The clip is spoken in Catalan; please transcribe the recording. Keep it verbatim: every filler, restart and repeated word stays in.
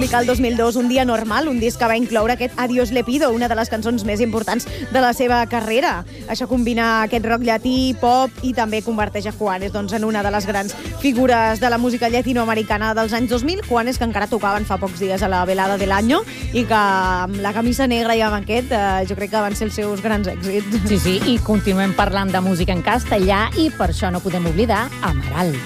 publicar el dos mil dos Un dia normal, un disc que va incloure aquest Adiós le pido, una de les cançons més importants de la seva carrera. Això combina aquest rock llatí, pop, i també converteix a Juanes doncs, en una de les grans figures de la música llatinoamericana dels anys dos mil, Juanes que encara tocaven fa pocs dies a la velada de l'Año i que amb la camisa negra i amb aquest eh, jo crec que van ser els seus grans èxits. Sí, sí, i continuem parlant de música en castellà i per això no podem oblidar Amaral.